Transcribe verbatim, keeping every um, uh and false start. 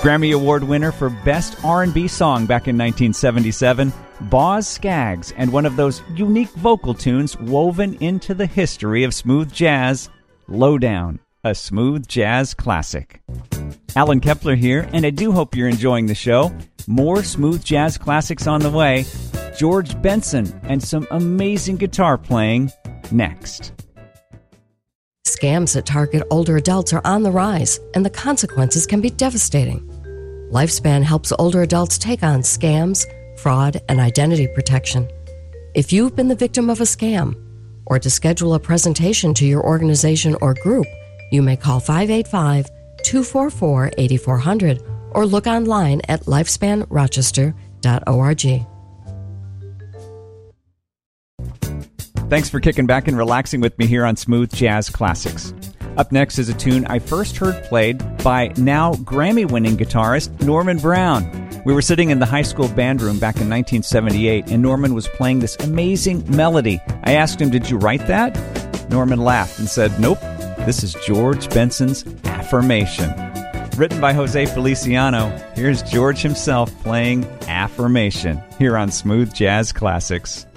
Grammy Award winner for Best R and B Song back in nineteen seventy-seven, Boz Scaggs, and one of those unique vocal tunes woven into the history of smooth jazz, Lowdown, a smooth jazz classic. Alan Kepler here, and I do hope you're enjoying the show. More smooth jazz classics on the way. George Benson and some amazing guitar playing next. Scams that target older adults are on the rise, and the consequences can be devastating. Lifespan helps older adults take on scams, fraud, and identity protection. If you've been the victim of a scam, or to schedule a presentation to your organization or group, you may call five eight five, two four four, eight four zero zero or look online at lifespan rochester dot org. Thanks for kicking back and relaxing with me here on Smooth Jazz Classics. Up next is a tune I first heard played by now Grammy-winning guitarist Norman Brown. We were sitting in the high school band room back in nineteen seventy-eight, and Norman was playing this amazing melody. I asked him, "Did you write that?" Norman laughed and said, "Nope, this is George Benson's Affirmation." Written by Jose Feliciano, here's George himself playing Affirmation here on Smooth Jazz Classics.